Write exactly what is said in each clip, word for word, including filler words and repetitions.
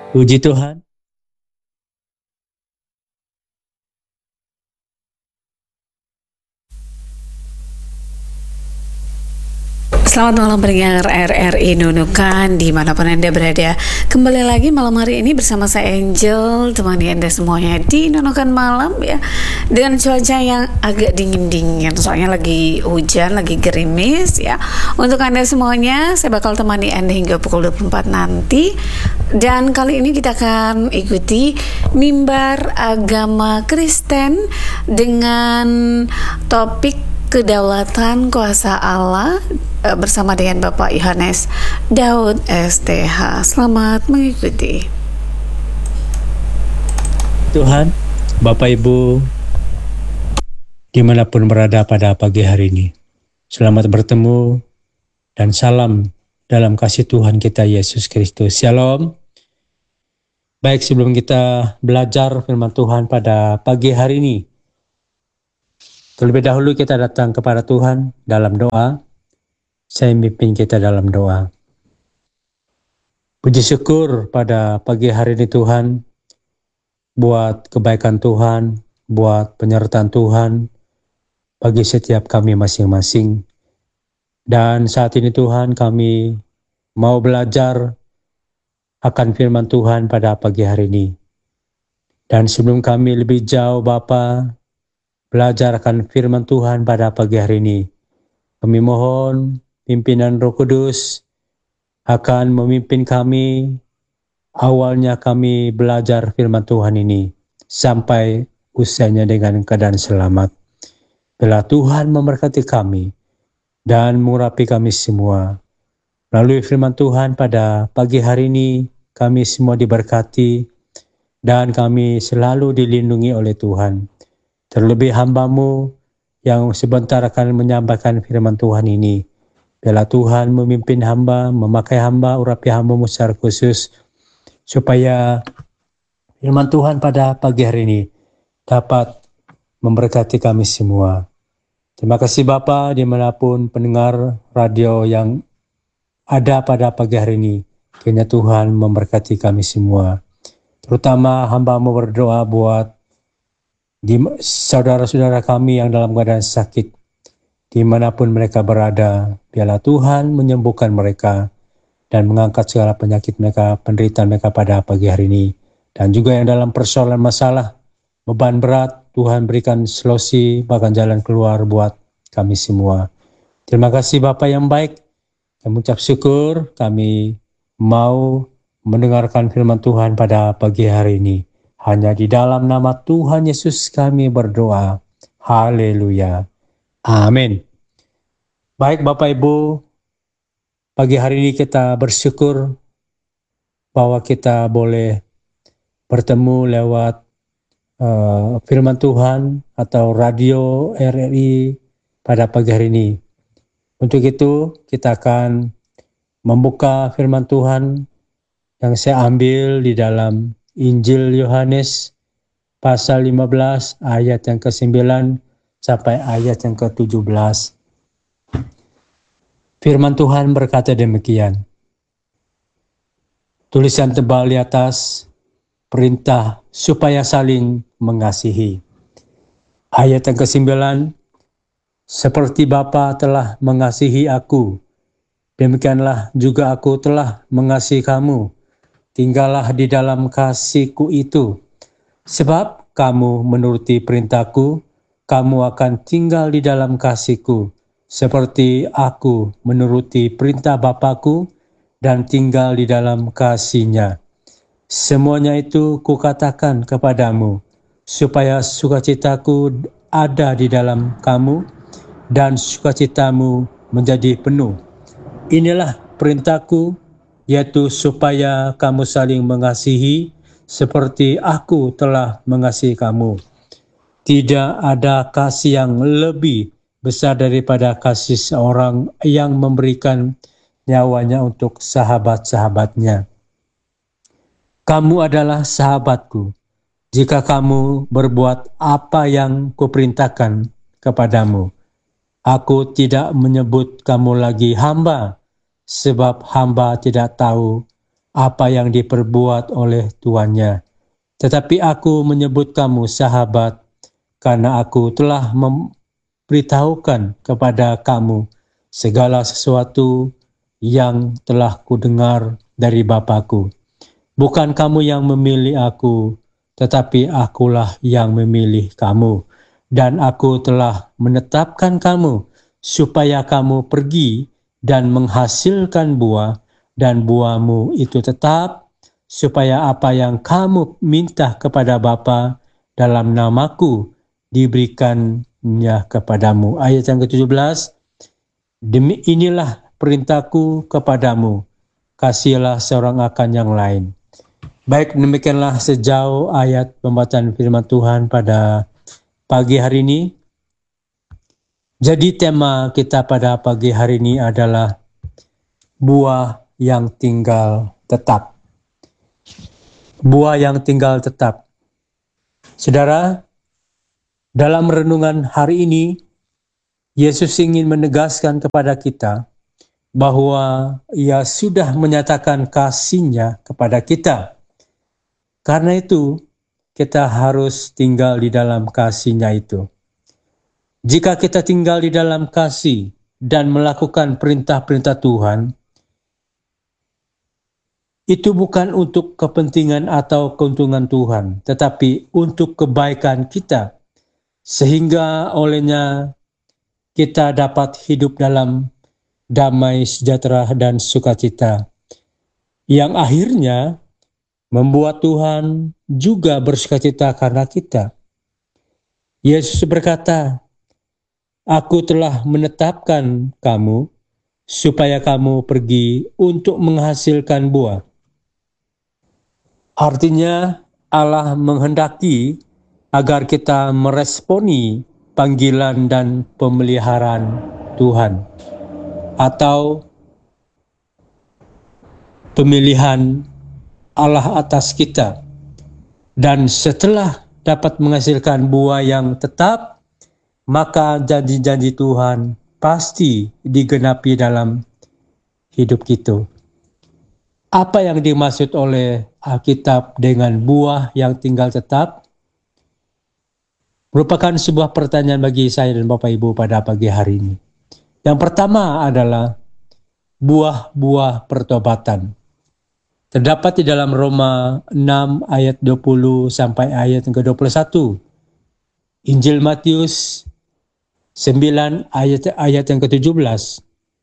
Puji Tuhan. Selamat malam pendengar R R I Nunukan dimanapun Anda berada. Kembali lagi malam hari ini bersama saya Angel, temani Anda semuanya di Nunukan Malam ya. Dengan cuaca yang agak dingin-dingin, soalnya lagi hujan, lagi gerimis ya. Untuk Anda semuanya, saya bakal temani Anda hingga pukul dua puluh empat nanti. Dan kali ini kita akan ikuti mimbar agama Kristen dengan topik kedaulatan kuasa Allah bersama dengan Bapak Yohanes Daud S T H. Selamat mengikuti. Tuhan, Bapak Ibu, dimanapun berada pada pagi hari ini, selamat bertemu dan salam dalam kasih Tuhan kita Yesus Kristus. Shalom. Baik, sebelum kita belajar firman Tuhan pada pagi hari ini, terlebih dahulu kita datang kepada Tuhan dalam doa. Saya mimpin kita dalam doa. Puji syukur pada pagi hari ini Tuhan, buat kebaikan Tuhan, buat penyertaan Tuhan bagi setiap kami masing-masing. Dan saat ini Tuhan, kami mau belajar akan firman Tuhan pada pagi hari ini. Dan sebelum kami lebih jauh Bapa belajar akan firman Tuhan pada pagi hari ini, kami mohon pimpinan Roh Kudus akan memimpin kami. Awalnya kami belajar firman Tuhan ini sampai usainya dengan keadaan selamat. Bila Tuhan memberkati kami dan mengurapi kami semua. Melalui firman Tuhan pada pagi hari ini, kami semua diberkati dan kami selalu dilindungi oleh Tuhan. Terlebih hamba-Mu yang sebentar akan menyampaikan firman Tuhan ini. Bila Tuhan memimpin hamba, memakai hamba, urapi hamba-Mu secara khusus, supaya firman Tuhan pada pagi hari ini dapat memberkati kami semua. Terima kasih Bapa, dimanapun pendengar radio yang ada pada pagi hari ini, kiranya Tuhan memberkati kami semua. Terutama hamba-Mu berdoa buat di saudara-saudara kami yang dalam keadaan sakit, dimanapun mereka berada, biarlah Tuhan menyembuhkan mereka dan mengangkat segala penyakit mereka, penderitaan mereka pada pagi hari ini. Dan juga yang dalam persoalan masalah, beban berat, Tuhan berikan solusi, bahkan jalan keluar buat kami semua. Terima kasih Bapa yang baik, kami ucap syukur, kami mau mendengarkan firman Tuhan pada pagi hari ini. Hanya di dalam nama Tuhan Yesus kami berdoa. Haleluya. Amin. Baik Bapak Ibu, pagi hari ini kita bersyukur bahwa kita boleh bertemu lewat uh, firman Tuhan atau radio R R I pada pagi hari ini. Untuk itu kita akan membuka firman Tuhan yang saya ambil di dalam Injil Yohanes pasal lima belas ayat yang kesembilan sampai ayat yang ketujuh belas. Firman Tuhan berkata demikian. Tulisan tebal di atas, perintah supaya saling mengasihi. Ayat yang kesembilan, seperti Bapa telah mengasihi aku, demikianlah juga aku telah mengasihi kamu. Tinggallah di dalam kasih-Ku itu. Sebab kamu menuruti perintahku, kamu akan tinggal di dalam kasih-Ku, seperti aku menuruti perintah Bapa-Ku dan tinggal di dalam kasih-Nya. Semuanya itu kukatakan kepadamu, supaya sukacitaku ada di dalam kamu, dan sukacitamu menjadi penuh. Inilah perintahku, yaitu supaya kamu saling mengasihi, seperti aku telah mengasihi kamu. Tidak ada kasih yang lebih besar daripada kasih seorang yang memberikan nyawanya untuk sahabat-sahabatnya. Kamu adalah sahabatku, jika kamu berbuat apa yang kuperintahkan kepadamu. Aku tidak menyebut kamu lagi hamba, sebab hamba tidak tahu apa yang diperbuat oleh tuannya. Tetapi aku menyebut kamu sahabat, karena aku telah memberitahukan kepada kamu segala sesuatu yang telah kudengar dari Bapakku. Bukan kamu yang memilih aku, tetapi akulah yang memilih kamu. Dan aku telah menetapkan kamu, supaya kamu pergi dan menghasilkan buah, dan buahmu itu tetap, supaya apa yang kamu minta kepada Bapa dalam namaku diberikannya kepadamu. Ayat yang ketujuh belas, demi inilah perintahku kepadamu, kasihilah seorang akan yang lain. Baik, demikianlah sejauh ayat pembacaan firman Tuhan pada pagi hari ini. Jadi tema kita pada pagi hari ini adalah buah yang tinggal tetap. Buah yang tinggal tetap. Saudara, dalam renungan hari ini, Yesus ingin menegaskan kepada kita bahwa Ia sudah menyatakan kasih-Nya kepada kita. Karena itu, kita harus tinggal di dalam kasih-Nya itu. Jika kita tinggal di dalam kasih dan melakukan perintah-perintah Tuhan, itu bukan untuk kepentingan atau keuntungan Tuhan, tetapi untuk kebaikan kita, sehingga olehnya kita dapat hidup dalam damai, sejahtera, dan sukacita, yang akhirnya membuat Tuhan juga bersukacita karena kita. Yesus berkata, "Aku telah menetapkan kamu supaya kamu pergi untuk menghasilkan buah." Artinya Allah menghendaki agar kita meresponi panggilan dan pemeliharaan Tuhan atau pemilihan Allah atas kita. Dan setelah dapat menghasilkan buah yang tetap, maka janji-janji Tuhan pasti digenapi dalam hidup kita. Apa yang dimaksud oleh Alkitab dengan buah yang tinggal tetap? Merupakan sebuah pertanyaan bagi saya dan Bapak Ibu pada pagi hari ini. Yang pertama adalah buah-buah pertobatan. Terdapat di dalam Roma enam ayat dua puluh sampai ayat yang ke dua puluh satu. Injil Matius sembilan ayat ayat yang ke tujuh belas.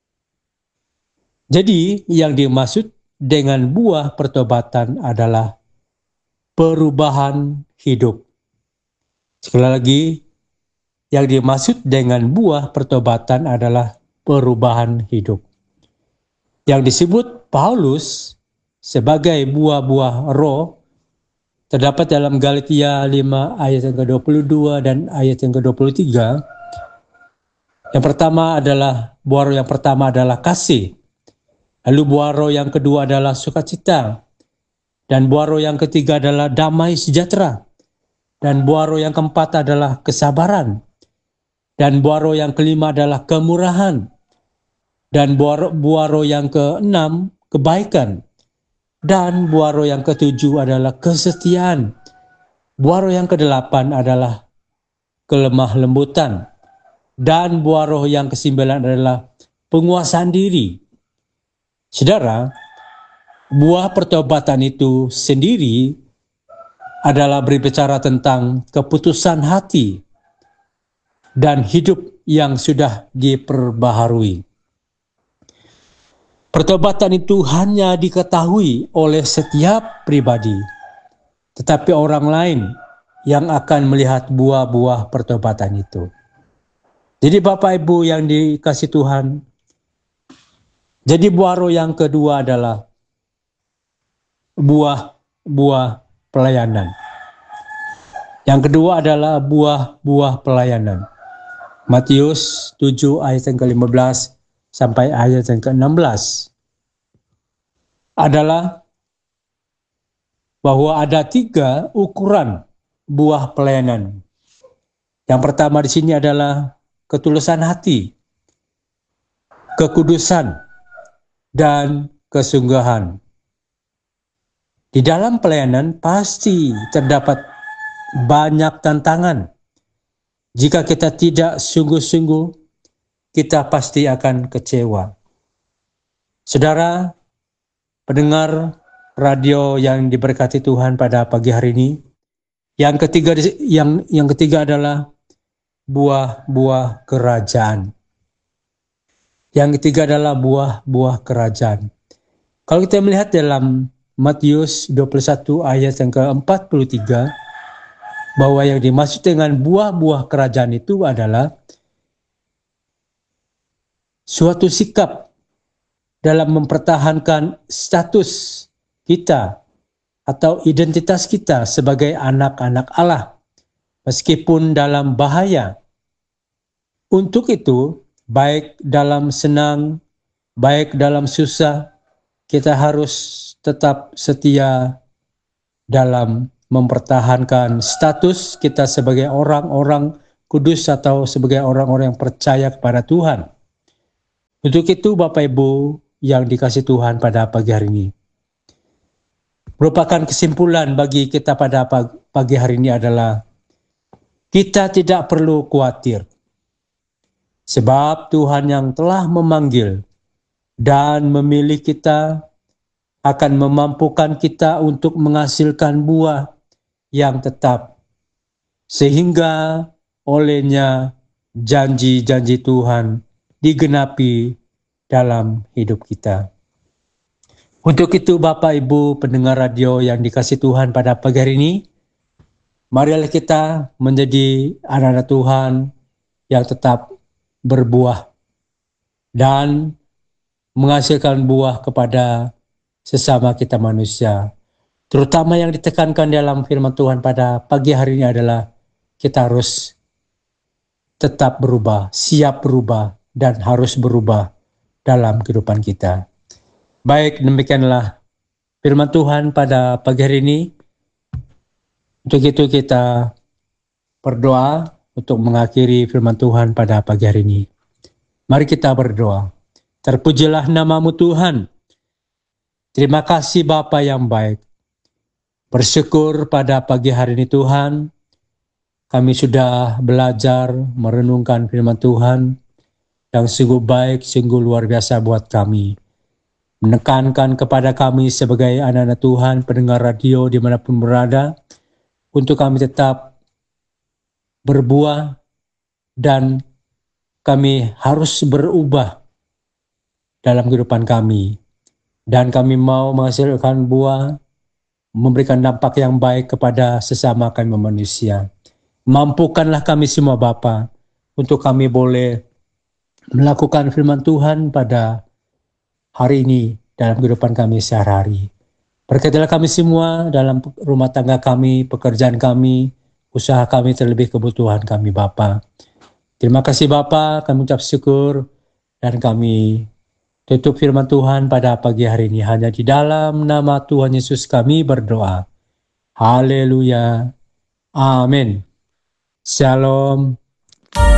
Jadi yang dimaksud dengan buah pertobatan adalah perubahan hidup. Sekali lagi, yang dimaksud dengan buah pertobatan adalah perubahan hidup. Yang disebut Paulus sebagai buah-buah roh terdapat dalam Galatia lima ayat yang ke dua puluh dua dan ayat yang ke dua puluh tiga. Yang pertama adalah buah roh yang pertama adalah kasih. Lalu buah roh yang kedua adalah sukacita. Dan buah roh yang ketiga adalah damai sejahtera. Dan buah roh yang keempat adalah kesabaran. Dan buah roh yang kelima adalah kemurahan. Dan buah roh, buah roh yang keenam kebaikan. Dan buah roh yang ketujuh adalah kesetiaan. Buah roh yang kedelapan adalah kelemah lembutan. Dan buah roh yang kesembilan adalah penguasaan diri. Saudara, buah pertobatan itu sendiri adalah berbicara tentang keputusan hati dan hidup yang sudah diperbaharui. Pertobatan itu hanya diketahui oleh setiap pribadi, tetapi orang lain yang akan melihat buah-buah pertobatan itu. Jadi Bapak Ibu yang dikasih Tuhan, jadi buah roh yang kedua adalah buah-buah pelayanan. Yang kedua adalah buah-buah pelayanan. Matius tujuh ayat yang ke lima belas sampai ayat yang ke enam belas. Adalah bahwa ada tiga ukuran buah pelayanan. Yang pertama di sini adalah ketulusan hati, kekudusan, dan kesungguhan. Di dalam pelayanan pasti terdapat banyak tantangan. Jika kita tidak sungguh-sungguh, kita pasti akan kecewa. Saudara, pendengar radio yang diberkati Tuhan pada pagi hari ini, yang ketiga yang yang ketiga adalah buah-buah kerajaan. Yang ketiga adalah buah-buah kerajaan. Kalau kita melihat dalam Matius dua puluh satu ayat yang ke empat puluh tiga, bahwa yang dimaksud dengan buah-buah kerajaan itu adalah suatu sikap dalam mempertahankan status kita atau identitas kita sebagai anak-anak Allah, meskipun dalam bahaya. Untuk itu, baik dalam senang, baik dalam susah, kita harus tetap setia dalam mempertahankan status kita sebagai orang-orang kudus atau sebagai orang-orang yang percaya kepada Tuhan. Untuk itu, Bapak Ibu yang dikasihi Tuhan pada pagi hari ini, merupakan kesimpulan bagi kita pada pagi hari ini adalah kita tidak perlu khawatir, sebab Tuhan yang telah memanggil dan memilih kita akan memampukan kita untuk menghasilkan buah yang tetap, sehingga olehnya janji-janji Tuhan digenapi dalam hidup kita. Untuk itu, Bapak Ibu pendengar radio yang dikasihi Tuhan pada pagi hari ini, marilah kita menjadi anak-anak Tuhan yang tetap berbuah dan menghasilkan buah kepada sesama kita manusia. Terutama yang ditekankan dalam firman Tuhan pada pagi hari ini adalah kita harus tetap berubah, siap berubah, dan harus berubah dalam kehidupan kita. Baik, demikianlah firman Tuhan pada pagi hari ini. Untuk itu kita berdoa untuk mengakhiri firman Tuhan pada pagi hari ini. Mari kita berdoa. Terpujilah nama-Mu Tuhan. Terima kasih Bapa yang baik. Bersyukur pada pagi hari ini Tuhan, kami sudah belajar merenungkan firman Tuhan yang sungguh baik, sungguh luar biasa buat kami. Menekankan kepada kami sebagai anak-anak Tuhan, pendengar radio dimanapun berada, untuk kami tetap berbuah dan kami harus berubah dalam kehidupan kami. Dan kami mau menghasilkan buah, memberikan dampak yang baik kepada sesama kami manusia. Mampukanlah kami semua Bapa, untuk kami boleh melakukan firman Tuhan pada hari ini dalam kehidupan kami sehari-hari. Berkatilah kami semua dalam rumah tangga kami, pekerjaan kami, usaha kami, terlebih kebutuhan kami Bapa. Terima kasih Bapa, kami ucap syukur dan kami tutup firman Tuhan pada pagi hari ini. Hanya di dalam nama Tuhan Yesus kami berdoa. Haleluya. Amin. Shalom.